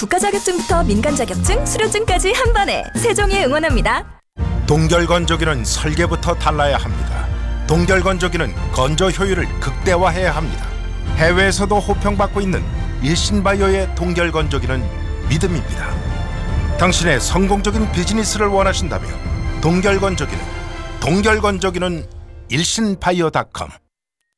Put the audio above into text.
국가 자격증부터 민간 자격증, 수료증까지 한 번에 세종이 응원합니다. 동결건조기는 설계부터 달라야 합니다. 동결건조기는 건조 효율을 극대화해야 합니다. 해외에서도 호평받고 있는 일신바이오의 동결건조기는 믿음입니다. 당신의 성공적인 비즈니스를 원하신다면 동결건조기는 일신바이오.com